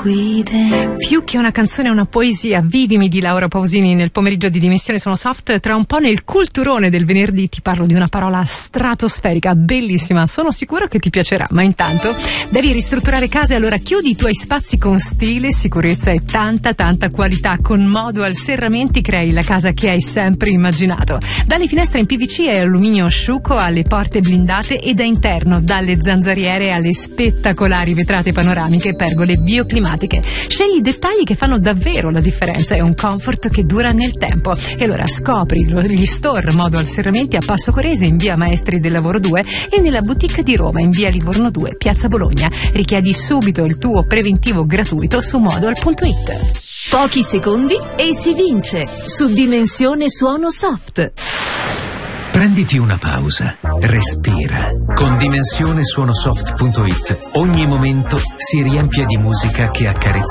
qui dentro. Più che una canzone è una poesia. Vivimi di Laura Pausini nel pomeriggio di Dimensioni Sono Soft. Tra un po' nel culturone del venerdì ti parlo di una parola stratosferica, bellissima, sono sicuro che ti piacerà, ma intanto devi ristrutturare casa e allora chiudi i tuoi spazi con stile, sicurezza e tanta qualità. Con Modual Serramenti crei la casa che hai sempre immaginato, dalle finestre in PVC e alluminio asciuco alle porte blindate e da interno, dalle zanzariere alle spettacolari vetrate panoramiche e pergole bioclimatiche. Scegli i dettagli che fanno davvero la differenza e un comfort che dura nel tempo. E allora scopri gli store Modual Serramenti a Passo Corese in via Maestri del Lavoro 2 e nella boutique di Roma in via Livorno 2, piazza Bologna. Richiedi subito il tuo preventivo gratuito su modual.it. Pochi secondi e si vince su Dimensione Suono Soft. Prenditi una pausa, respira. Con dimensionesuonosoft.it ogni momento si riempie di musica che accarezza